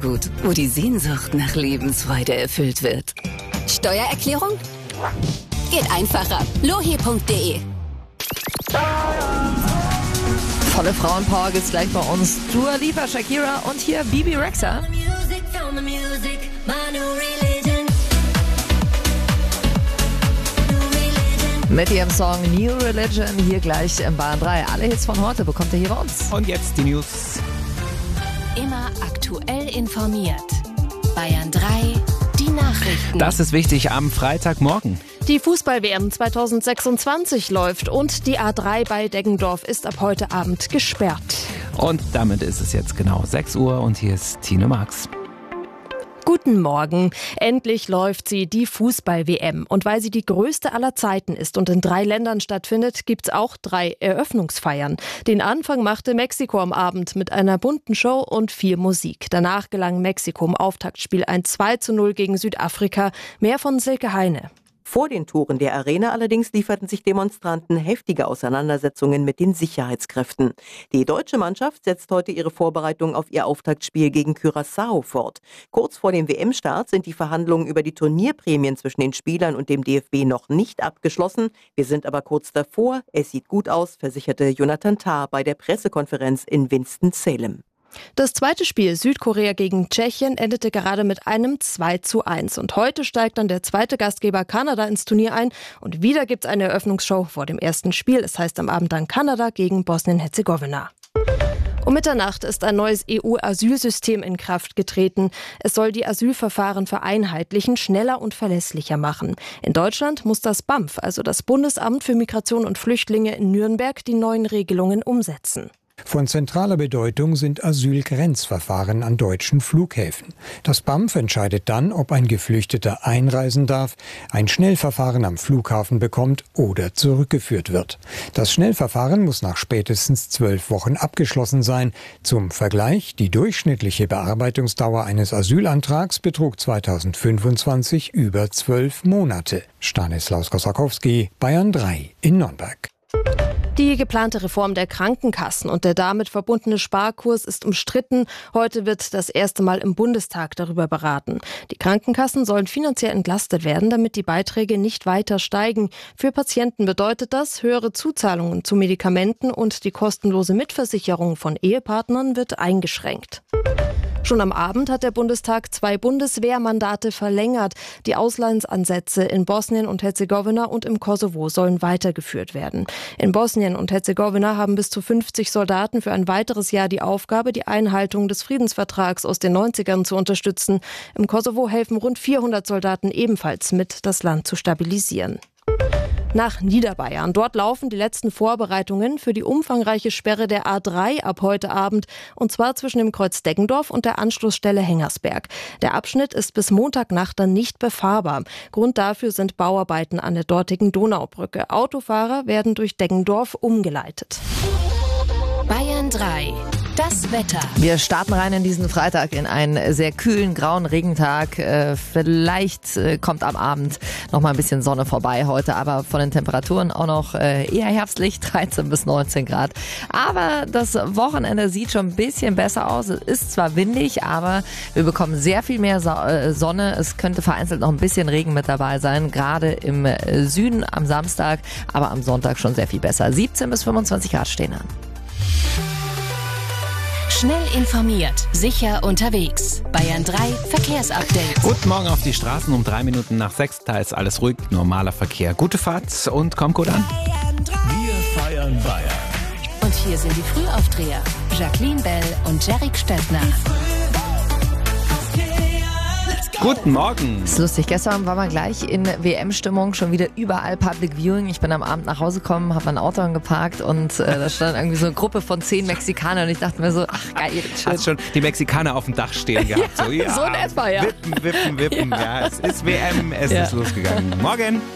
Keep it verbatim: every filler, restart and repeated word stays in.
gut, wo die Sehnsucht nach Lebensfreude erfüllt wird. Steuererklärung? Geht einfacher. lohe punkt de. Volle Frauenpower gibt's gleich bei uns. Dua Lipa, Shakira und hier Bibi Rexha. Mit ihrem Song New Religion hier gleich im Bayern drei. Alle Hits von heute bekommt ihr hier bei uns. Und jetzt die News. Immer aktuell informiert. Bayern drei, die Nachrichten. Das ist wichtig am Freitagmorgen. Die Fußball-W M zweitausendsechsundzwanzig läuft und die A drei bei Deggendorf ist ab heute Abend gesperrt. Und damit ist es jetzt genau sechs Uhr und hier ist Tine Marx. Guten Morgen. Endlich läuft sie, die Fußball-W M. Und weil sie die größte aller Zeiten ist und in drei Ländern stattfindet, gibt's auch drei Eröffnungsfeiern. Den Anfang machte Mexiko am Abend mit einer bunten Show und viel Musik. Danach gelang Mexiko im Auftaktspiel ein zwei zu null gegen Südafrika. Mehr von Silke Heine. Vor den Toren der Arena allerdings lieferten sich Demonstranten heftige Auseinandersetzungen mit den Sicherheitskräften. Die deutsche Mannschaft setzt heute ihre Vorbereitung auf ihr Auftaktspiel gegen Curaçao fort. Kurz vor dem W M-Start sind die Verhandlungen über die Turnierprämien zwischen den Spielern und dem D F B noch nicht abgeschlossen. Wir sind aber kurz davor. Es sieht gut aus, versicherte Jonathan Tah bei der Pressekonferenz in Winston-Salem. Das zweite Spiel, Südkorea gegen Tschechien, endete gerade mit einem zwei zu eins. Und heute steigt dann der zweite Gastgeber Kanada ins Turnier ein. Und wieder gibt's eine Eröffnungsshow vor dem ersten Spiel. Es heißt am Abend dann Kanada gegen Bosnien-Herzegowina. Um Mitternacht ist ein neues E U-Asylsystem in Kraft getreten. Es soll die Asylverfahren vereinheitlichen, schneller und verlässlicher machen. In Deutschland muss das B A M F, also das Bundesamt für Migration und Flüchtlinge in Nürnberg, die neuen Regelungen umsetzen. Von zentraler Bedeutung sind Asylgrenzverfahren an deutschen Flughäfen. Das B A M F entscheidet dann, ob ein Geflüchteter einreisen darf, ein Schnellverfahren am Flughafen bekommt oder zurückgeführt wird. Das Schnellverfahren muss nach spätestens zwölf Wochen abgeschlossen sein. Zum Vergleich, die durchschnittliche Bearbeitungsdauer eines Asylantrags betrug zweitausendfünfundzwanzig über zwölf Monate. Stanislaus Kosakowski, Bayern drei in Nürnberg. Die geplante Reform der Krankenkassen und der damit verbundene Sparkurs ist umstritten. Heute wird das erste Mal im Bundestag darüber beraten. Die Krankenkassen sollen finanziell entlastet werden, damit die Beiträge nicht weiter steigen. Für Patienten bedeutet das höhere Zuzahlungen zu Medikamenten und die kostenlose Mitversicherung von Ehepartnern wird eingeschränkt. Schon am Abend hat der Bundestag zwei Bundeswehrmandate verlängert. Die Auslandsansätze in Bosnien und Herzegowina und im Kosovo sollen weitergeführt werden. In Bosnien und Herzegowina haben bis zu fünfzig Soldaten für ein weiteres Jahr die Aufgabe, die Einhaltung des Friedensvertrags aus den neunzigern zu unterstützen. Im Kosovo helfen rund vierhundert Soldaten ebenfalls mit, das Land zu stabilisieren. Nach Niederbayern. Dort laufen die letzten Vorbereitungen für die umfangreiche Sperre der A drei ab heute Abend, und zwar zwischen dem Kreuz Deggendorf und der Anschlussstelle Hengersberg. Der Abschnitt ist bis Montagnacht dann nicht befahrbar. Grund dafür sind Bauarbeiten an der dortigen Donaubrücke. Autofahrer werden durch Deggendorf umgeleitet. Bayern drei. Das Wetter. Wir starten rein in diesen Freitag in einen sehr kühlen, grauen Regentag. Äh, vielleicht äh, kommt am Abend noch mal ein bisschen Sonne vorbei heute, aber von den Temperaturen auch noch äh, eher herbstlich, dreizehn bis neunzehn Grad. Aber das Wochenende sieht schon ein bisschen besser aus. Es ist zwar windig, aber wir bekommen sehr viel mehr so- äh, Sonne. Es könnte vereinzelt noch ein bisschen Regen mit dabei sein, gerade im äh, Süden am Samstag, aber am Sonntag schon sehr viel besser. siebzehn bis fünfundzwanzig Grad stehen an. Schnell informiert, sicher unterwegs. Bayern drei Verkehrsupdate. Guten Morgen auf die Straßen um drei Minuten nach sechs. Da ist alles ruhig, normaler Verkehr. Gute Fahrt und kommt gut an. Wir feiern Bayern. Und hier sind die Frühaufdreher. Jacqueline Bell und Jerick Stöttner. Guten Morgen. Das ist lustig. Gestern waren wir gleich in W M-Stimmung, schon wieder überall Public Viewing. Ich bin am Abend nach Hause gekommen, habe mein Auto geparkt und äh, da stand irgendwie so eine Gruppe von zehn Mexikanern und ich dachte mir so, ach geil, schön. Hast schon die Mexikaner auf dem Dach stehen gehabt. Ja, so, ja, so in etwa, ja. Wippen, wippen, wippen. Ja, ja, es ist W M, es Ja. ist losgegangen. Morgen.